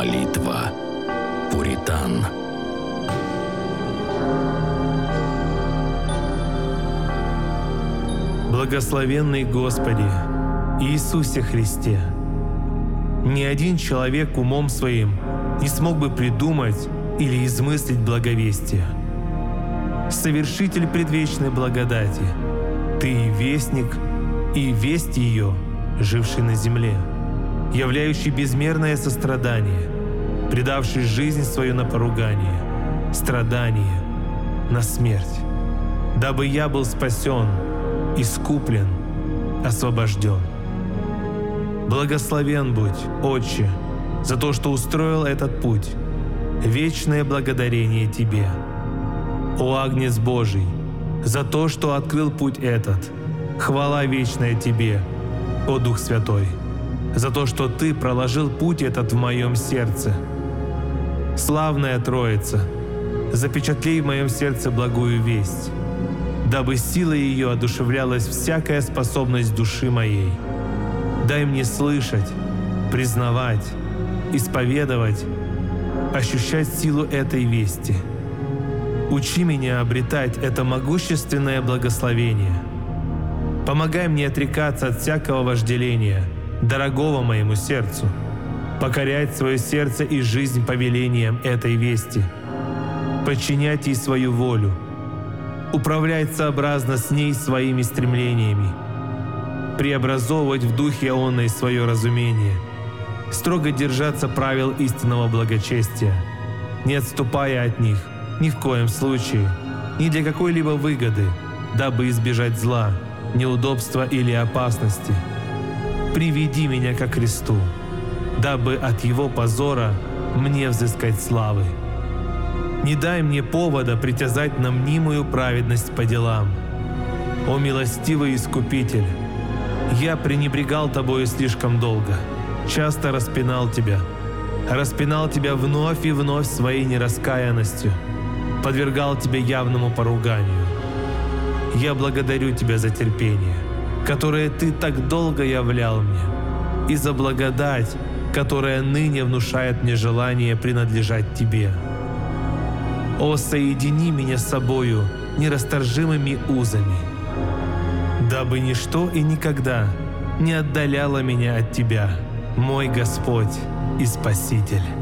Молитва пуритан. Благословенный Господи Иисусе Христе, ни один человек умом своим не смог бы придумать или измыслить благовестие. Совершитель предвечной благодати, Ты и вестник, и весть ее, живший на земле, являющий безмерное сострадание, предавший жизнь свою на поругание, страдание, на смерть, дабы я был спасен, искуплен, освобожден. Благословен будь, Отче, за то, что устроил этот путь. Вечное благодарение Тебе. О Агнец Божий, за то, что открыл путь этот. Хвала вечная Тебе, о Дух Святой, за то, что Ты проложил путь этот в моем сердце. Славная Троица, запечатлей в моем сердце благую весть, дабы силой ее одушевлялась всякая способность души моей. Дай мне слышать, признавать, исповедовать, ощущать силу этой вести. Учи меня обретать это могущественное благословение. Помогай мне отрекаться от всякого вожделения, дорогого моему сердцу, покорять свое сердце и жизнь повелениям этой вести, подчинять ей свою волю, управлять сообразно с ней своими стремлениями, преобразовывать в духе онной свое разумение, строго держаться правил истинного благочестия, не отступая от них ни в коем случае, ни для какой-либо выгоды, дабы избежать зла, неудобства или опасности. Приведи меня ко Христу, дабы от Его позора мне взыскать славы. Не дай мне повода притязать на мнимую праведность по делам. О милостивый Искупитель, я пренебрегал Тобою слишком долго, часто распинал Тебя вновь и вновь своей нераскаянностью, подвергал Тебя явному поруганию. Я благодарю Тебя за терпение, которое Ты так долго являл мне, и за благодать, которая ныне внушает мне желание принадлежать Тебе. О, соедини меня с собою нерасторжимыми узами, дабы ничто и никогда не отдаляло меня от Тебя, мой Господь и Спаситель.